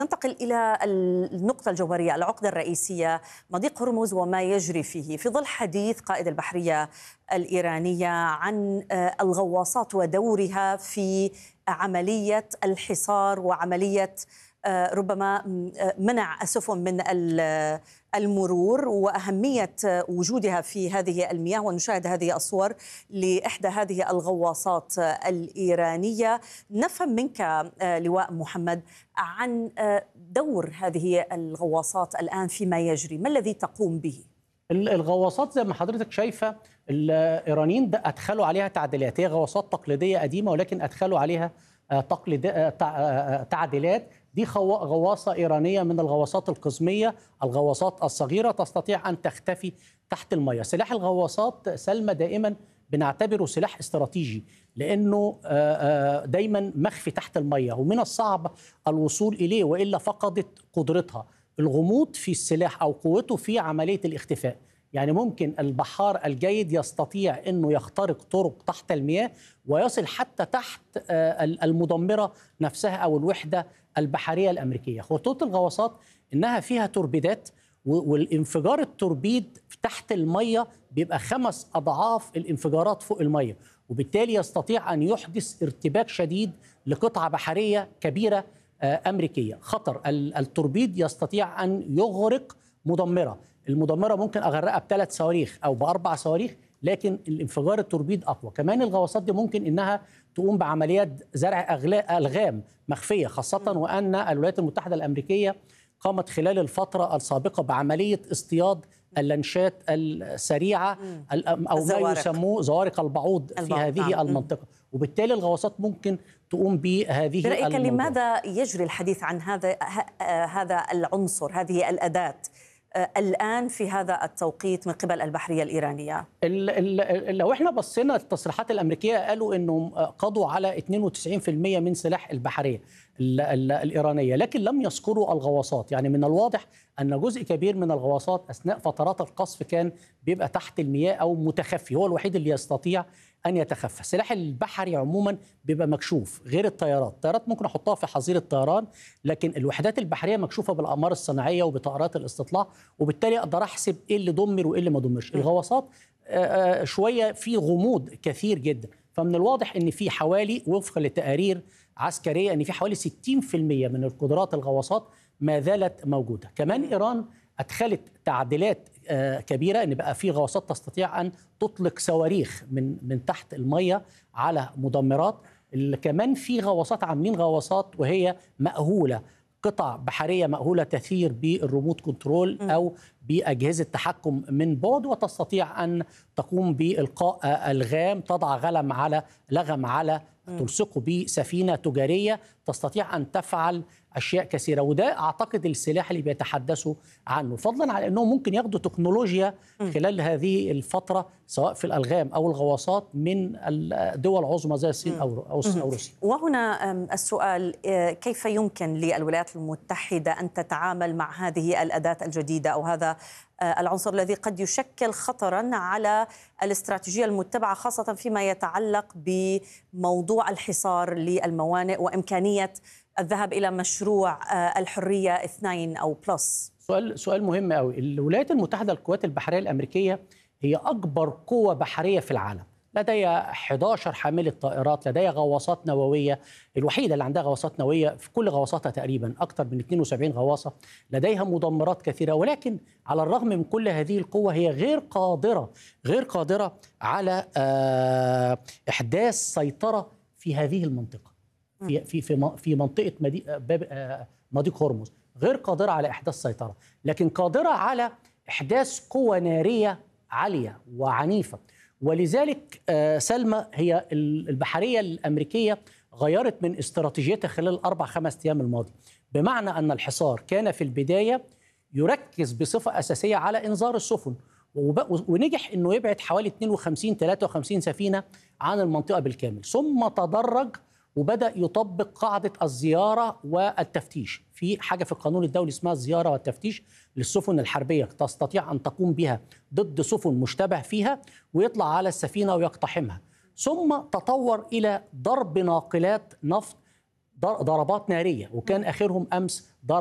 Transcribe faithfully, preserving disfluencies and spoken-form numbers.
ننتقل إلى النقطة الجوهرية، العقدة الرئيسية، مضيق هرمز وما يجري فيه في ظل حديث قائد البحرية الإيرانية عن الغواصات ودورها في عملية الحصار وعملية ربما منع السفن من المرور وأهمية وجودها في هذه المياه. ونشاهد هذه الصور لإحدى هذه الغواصات الإيرانية. نفهم منك لواء محمد عن دور هذه الغواصات الآن فيما يجري، ما الذي تقوم به؟ الغواصات زي ما حضرتك شايفة الإيرانيين أدخلوا عليها تعديلات، هي غواصات تقليدية قديمة ولكن أدخلوا عليها تقليد تعديلات. دي غواصة إيرانية من الغواصات القزمية، الغواصات الصغيرة تستطيع أن تختفي تحت المياه. سلاح الغواصات سلمى دائما بنعتبره سلاح استراتيجي لأنه دايما مخفي تحت المياه ومن الصعب الوصول إليه وإلا فقدت قدرتها. الغموض في السلاح أو قوته في عملية الاختفاء، يعني ممكن البحار الجيد يستطيع أنه يخترق طرق تحت المياه ويصل حتى تحت المدمرة نفسها أو الوحدة البحرية الأمريكية. خطوط الغواصات إنها فيها توربيدات، والانفجار التوربيد تحت المية بيبقى خمس أضعاف الانفجارات فوق المية، وبالتالي يستطيع أن يحدث ارتباك شديد لقطعة بحرية كبيرة أمريكية. خطر التوربيد يستطيع أن يغرق مدمرة، المدمرة ممكن أغرقها بثلاث صواريخ أو بأربع صواريخ، لكن الانفجار التوربيد أقوى. كمان الغواصات دي ممكن إنها تقوم بعمليات زرع ألغام مخفية، خاصة وأن الولايات المتحدة الأمريكية قامت خلال الفترة السابقة بعملية اصطياد اللانشات السريعة أو ما يسموه زوارق البعوض في هذه المنطقة، وبالتالي الغواصات ممكن تقوم بهذه. برأيك لماذا يجري الحديث عن هذا هذا العنصر، هذه الأداة الآن في هذا التوقيت من قبل البحرية الإيرانية؟ لو احنا بصينا التصريحات الأمريكية قالوا أنهم قضوا على اثنين وتسعين بالمئة من سلاح البحرية الإيرانية، لكن لم يذكروا الغواصات. يعني من الواضح أن جزء كبير من الغواصات أثناء فترات القصف كان بيبقى تحت المياه أو متخفي، هو الوحيد اللي يستطيع أن يتخفى. السلاح البحري عموما بيبقى مكشوف غير الطيارات، الطيارات ممكن أحطها في حظيرة طيران، لكن الوحدات البحرية مكشوفة بالأقمار الصناعية وبطائرات الاستطلاع، وبالتالي أقدر أحسب إيه اللي دمر وإيه اللي ما دمرش. الغواصات شوية في غموض كثير جدا، فمن الواضح أن في حوالي وفقا لتقارير عسكرية أن في حوالي ستين بالمئة من القدرات الغواصات ما زالت موجودة. كمان إيران أدخلت تعديلات كبيرة أن بقى في غواصات تستطيع أن تطلق صواريخ من من تحت المية على مدمرات. كمان في غواصات عاملين غواصات وهي مأهولة، قطع بحرية مأهولة تثير بالريموت كنترول أو بأجهزة تحكم من بعد، وتستطيع أن تقوم بإلقاء ألغام، تضع غلم على لغم على تلصقه بسفينة تجارية، تستطيع أن تفعل أشياء كثيرة. وده أعتقد السلاح اللي بيتحدثوا عنه، فضلا عن أنهم ممكن ياخدوا تكنولوجيا خلال هذه الفترة سواء في الألغام أو الغواصات من الدول العظمى زي الصين أو أو روسيا. وهنا السؤال، كيف يمكن للولايات المتحدة أن تتعامل مع هذه الأداة الجديدة أو هذا العنصر الذي قد يشكل خطرا على الاستراتيجية المتبعة، خاصة فيما يتعلق بموضوع الحصار للموانئ وإمكانية الذهاب إلى مشروع الحرية اثنين أو بلس؟ سؤال سؤال مهم قوي. الولايات المتحدة القوات البحرية الأمريكية هي أكبر قوة بحرية في العالم، لديها أحد عشر حاملة طائرات، لديها غواصات نووية، الوحيدة اللي عندها غواصات نووية في كل غواصاتها تقريبا أكثر من اثنين وسبعين غواصة، لديها مدمرات كثيرة، ولكن على الرغم من كل هذه القوة هي غير قادرة غير قادرة على إحداث سيطرة في هذه المنطقة، في في في في منطقة مضيق هرمز، غير قادرة على إحداث سيطرة، لكن قادرة على إحداث قوة نارية عالية وعنيفة. ولذلك سلمى هي البحرية الأمريكية غيرت من استراتيجيتها خلال الأربع خمس أيام الماضي، بمعنى أن الحصار كان في البداية يركز بصفة أساسية على إنذار السفن، ونجح أنه يبعد حوالي اثنين وخمسين ثلاثة وخمسين سفينة عن المنطقة بالكامل، ثم تدرج وبدأ يطبق قاعدة الزيارة والتفتيش. في حاجة في القانون الدولي اسمها الزيارة والتفتيش للسفن الحربية، تستطيع أن تقوم بها ضد سفن مشتبه فيها ويطلع على السفينة ويقتحمها. ثم تطور إلى ضرب ناقلات نفط ضربات ناريه، وكان اخرهم امس